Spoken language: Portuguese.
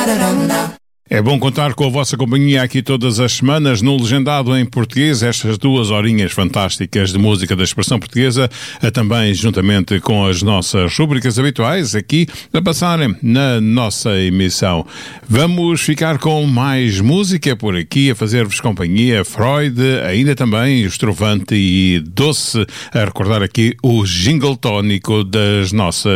É bom contar com a vossa companhia aqui todas as semanas no Legendado em Português, estas 2 horinhas fantásticas de música da expressão portuguesa, também juntamente com as nossas rubricas habituais aqui a passarem na nossa emissão. Vamos ficar com mais música por aqui, a fazer-vos companhia. Freud, ainda também Estrovante e Doce, a recordar aqui o jingle tónico das nossas